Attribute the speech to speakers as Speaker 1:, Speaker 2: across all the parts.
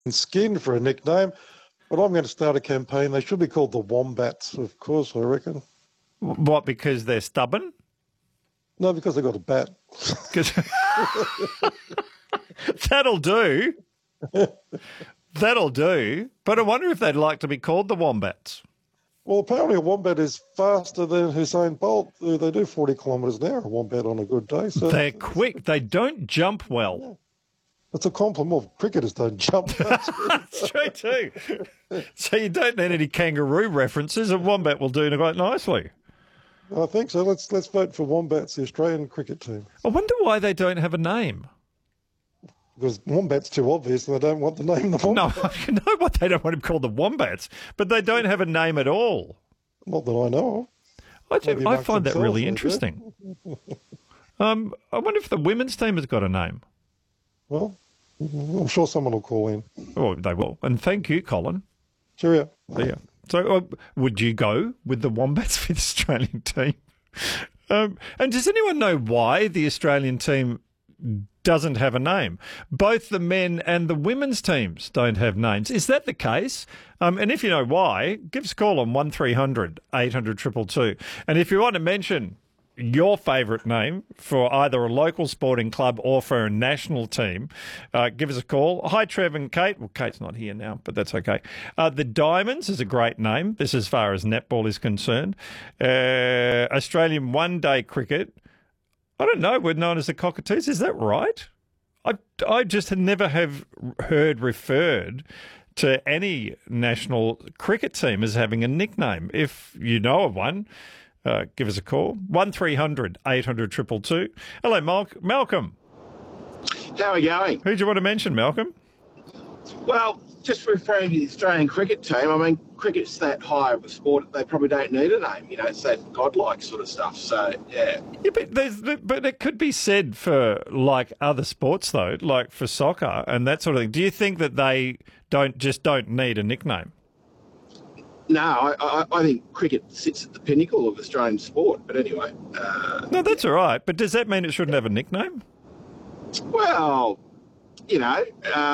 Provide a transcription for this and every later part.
Speaker 1: skinned for a nickname, but I'm going to start a campaign. They should be called the Wombats, of course, I reckon.
Speaker 2: What, because they're stubborn?
Speaker 1: No, because they got a bat.
Speaker 2: 'Cause that'll do. That'll do. But I wonder if they'd like to be called the Wombats.
Speaker 1: Well, apparently a wombat is faster than Usain Bolt. They do 40 kilometres an hour, a wombat on a good day. So
Speaker 2: They're quick. They don't jump well.
Speaker 1: it's a compliment. Well, cricketers don't jump.
Speaker 2: That's true too. So you don't need any kangaroo references. A wombat will do quite nicely.
Speaker 1: I think so. Let's vote for Wombats, the Australian cricket team.
Speaker 2: I wonder why they don't have a name.
Speaker 1: Because Wombat's too obvious and they don't want the name the Wombat.
Speaker 2: No, you know what? They don't want to be called the Wombats, but they don't have a name at all.
Speaker 1: Not that I know of.
Speaker 2: I find that really interesting. I wonder if the women's team has got a name.
Speaker 1: Well, I'm sure someone will call in.
Speaker 2: Oh, they will. And thank you, Colin.
Speaker 1: Cheerio.
Speaker 2: Yeah. So would you go with the Wombats for the Australian team? And does anyone know why the Australian team doesn't have a name? Both the men and the women's teams don't have names. Is that the case? And if you know why, give us a call on 1300 800 222. And if you want to mention your favourite name for either a local sporting club or for a national team, give us a call. Hi, Trev and Kate. Well, Kate's not here now, but that's okay. The Diamonds is a great name. This as far as netball is concerned. Australian one-day cricket, I don't know, we're known as the Cockatoos. Is that right? I just never have heard referred to any national cricket team as having a nickname. If you know of one, give us a call. 1300 800 222. Hello, Malcolm.
Speaker 3: How are we going?
Speaker 2: Who do you want to mention, Malcolm?
Speaker 3: Well, just referring to the Australian cricket team, I mean, cricket's that high of a sport, they probably don't need a name. You know, it's that godlike sort of stuff. So, yeah.
Speaker 2: But it could be said for, like, other sports, though, like for soccer and that sort of thing. Do you think that they don't need a nickname?
Speaker 3: No, I think cricket sits at the pinnacle of Australian sport. But anyway.
Speaker 2: No, that's all right. But does that mean it shouldn't have a nickname?
Speaker 3: Well, you know,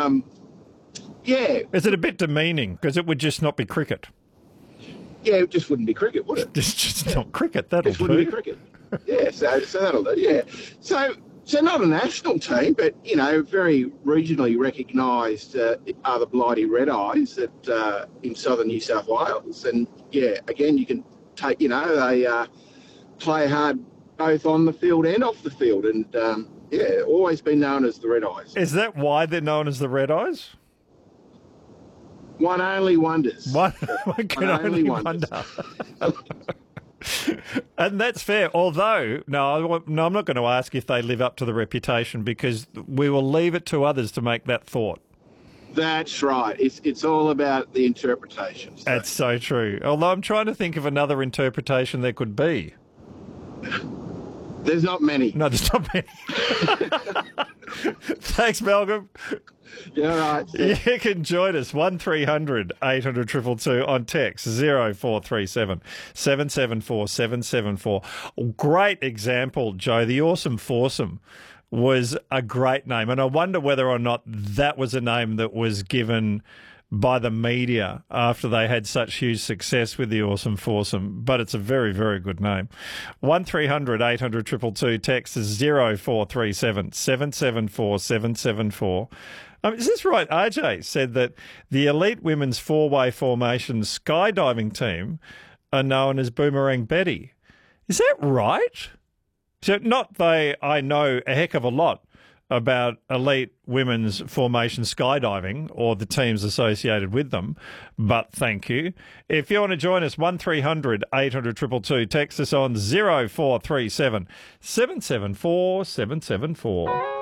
Speaker 3: yeah.
Speaker 2: Is it a bit demeaning? Because it would just not be cricket.
Speaker 3: Yeah, it just wouldn't be cricket, would it?
Speaker 2: It's just not cricket. That'll
Speaker 3: do. It wouldn't be cricket. Yeah, so that'll do, yeah. So not a national team, but, you know, very regionally recognised are the Blighty Red Eyes in southern New South Wales. And, yeah, again, you can take, you know, they play hard both on the field and off the field. And, yeah, always been known as the Red Eyes.
Speaker 2: Is that why they're known as the Red Eyes?
Speaker 3: One only wonders.
Speaker 2: One can only wonder. And that's fair. Although, no, I'm not going to ask if they live up to the reputation because we will leave it to others to make that thought.
Speaker 3: That's right. It's all about the interpretation. So.
Speaker 2: That's so true. Although I'm trying to think of another interpretation there could be.
Speaker 3: There's not many.
Speaker 2: No, there's not many. Thanks, Malcolm.
Speaker 3: Yeah, right.
Speaker 2: You can join us 1300 800 222 on text 0437 774 774. Great example, Joe. The Awesome Foursome was a great name, and I wonder whether or not that was a name that was given by the media after they had such huge success with the Awesome Foursome. But it's a very, very good name. 1300 800 222, text is 0437 774 774. Is this right? RJ said that the elite women's four-way formation skydiving team are known as Boomerang Betty. Is that right? So I know a heck of a lot about elite women's formation skydiving or the teams associated with them, but thank you. If you want to join us, 1300 800 222, text us on 0437 774 774.